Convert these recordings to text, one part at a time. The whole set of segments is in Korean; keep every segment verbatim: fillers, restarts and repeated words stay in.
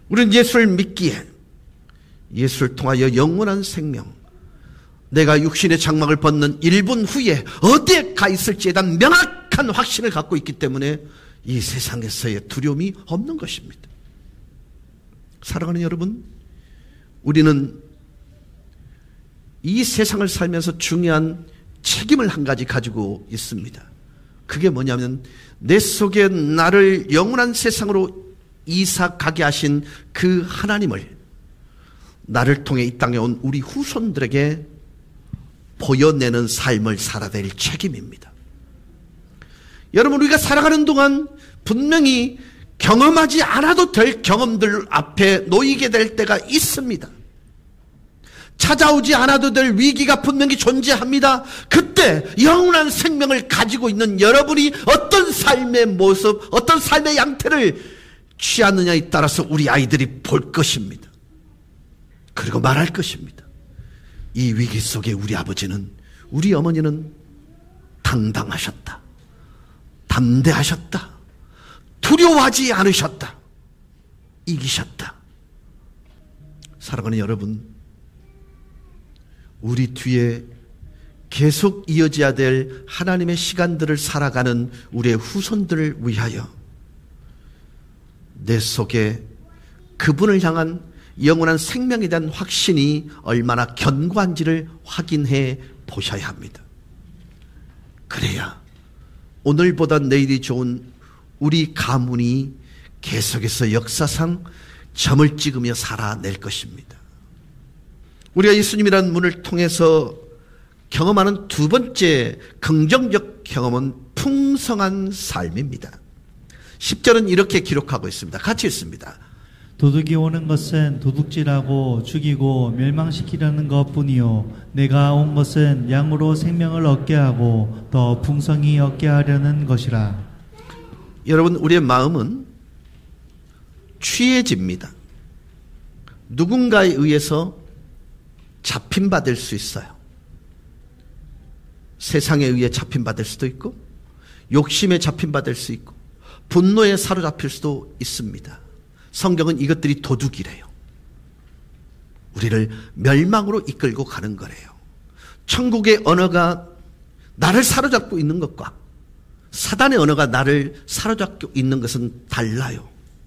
우리는 예수를 믿기에 예수를 통하여 영원한 생명, 내가 육신의 장막을 벗는 일 분 후에 어디에 가 있을지에 대한 명확한 확신을 갖고 있기 때문에 이 세상에서의 두려움이 없는 것입니다. 사랑하는 여러분, 우리는 이 세상을 살면서 중요한 책임을 한 가지 가지고 있습니다. 그게 뭐냐면 내 속에 나를 영원한 세상으로 이사 가게 하신 그 하나님을 나를 통해 이 땅에 온 우리 후손들에게 보여내는 삶을 살아야 될 책임입니다. 여러분, 우리가 살아가는 동안 분명히 경험하지 않아도 될 경험들 앞에 놓이게 될 때가 있습니다. 찾아오지 않아도 될 위기가 분명히 존재합니다. 그때 영원한 생명을 가지고 있는 여러분이 어떤 삶의 모습, 어떤 삶의 양태를 취하느냐에 따라서 우리 아이들이 볼 것입니다. 그리고 말할 것입니다. 이 위기 속에 우리 아버지는, 우리 어머니는 당당하셨다, 담대하셨다, 두려워하지 않으셨다, 이기셨다. 사랑하는 여러분, 우리 뒤에 계속 이어져야 될 하나님의 시간들을 살아가는 우리의 후손들을 위하여 내 속에 그분을 향한 영원한 생명에 대한 확신이 얼마나 견고한지를 확인해 보셔야 합니다. 그래야 오늘보다 내일이 좋은 우리 가문이 계속해서 역사상 점을 찍으며 살아낼 것입니다. 우리가 예수님이라는 문을 통해서 경험하는 두 번째 긍정적 경험은 풍성한 삶입니다. 십 절은 이렇게 기록하고 있습니다. 같이 읽습니다. 도둑이 오는 것은 도둑질하고 죽이고 멸망시키려는 것뿐이요 내가 온 것은 양으로 생명을 얻게 하고 더 풍성히 얻게 하려는 것이라. 여러분, 우리의 마음은 취해집니다. 누군가에 의해서 잡힌받을 수 있어요. 세상에 의해 잡힌받을 수도 있고, 욕심에 잡힌받을 수 있고, 분노에 사로잡힐 수도 있습니다. 성경은 이것들이 도둑이래요. 우리를 멸망으로 이끌고 가는 거래요. 천국의 언어가 나를 사로잡고 있는 것과 사단의 언어가 나를 사로잡고 있는 것은 달라요.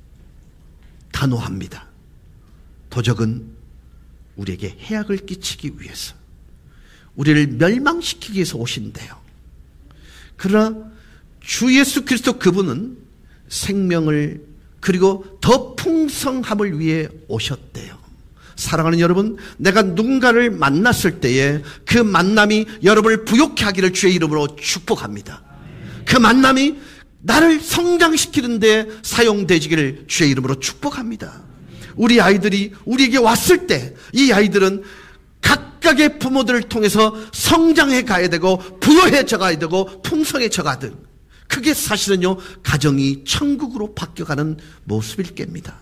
단호합니다. 도적은 우리에게 해악을 끼치기 위해서, 우리를 멸망시키기 위해서 오신대요. 그러나 주 예수 그리스도 그분은 생명을 그리고 더 풍성함을 위해 오셨대요. 사랑하는 여러분, 내가 누군가를 만났을 때에 그 만남이 여러분을 부욕케 하기를 주의 이름으로 축복합니다. 그 만남이 나를 성장시키는 데 사용되기를 주의 이름으로 축복합니다. 우리 아이들이 우리에게 왔을 때 이 아이들은 각각의 부모들을 통해서 성장해 가야 되고 부여해져 가야 되고 풍성해져 가든, 그게 사실은요 가정이 천국으로 바뀌어가는 모습일 겁니다.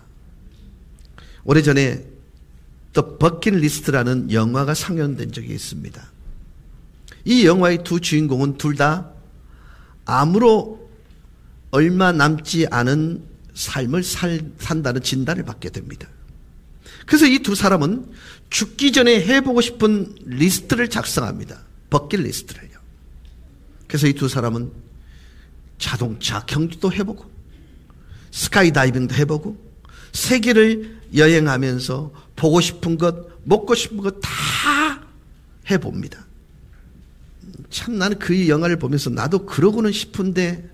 오래전에 The Bucket List라는 영화가 상영된 적이 있습니다. 이 영화의 두 주인공은 둘 다 암으로 얼마 남지 않은 삶을 살, 산다는 진단을 받게 됩니다. 그래서 이 두 사람은 죽기 전에 해보고 싶은 리스트를 작성합니다. 버킷 리스트를요. 그래서 이 두 사람은 자동차 경주도 해보고 스카이다이빙도 해보고 세계를 여행하면서 보고 싶은 것, 먹고 싶은 것 다 해봅니다. 참 나는 그 영화를 보면서 나도 그러고는 싶은데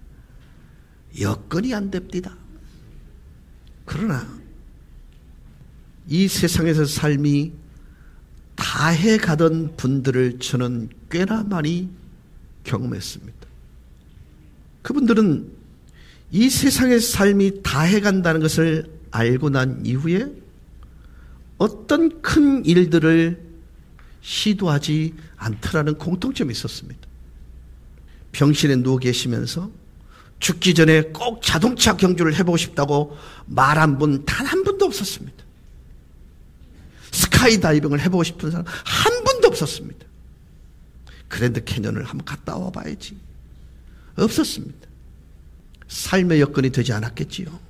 여건이 안 됩니다. 그러나 이 세상에서 삶이 다 해가던 분들을 저는 꽤나 많이 경험했습니다. 그분들은 이 세상의 삶이 다 해간다는 것을 알고 난 이후에 어떤 큰 일들을 시도하지 않더라는 공통점이 있었습니다. 병실에 누워 계시면서 죽기 전에 꼭 자동차 경주를 해보고 싶다고 말한 분 단 한 분도 없었습니다. 스카이다이빙을 해보고 싶은 사람 한 분도 없었습니다. 그랜드 캐년을 한번 갔다 와봐야지. 없었습니다. 삶의 여건이 되지 않았겠지요.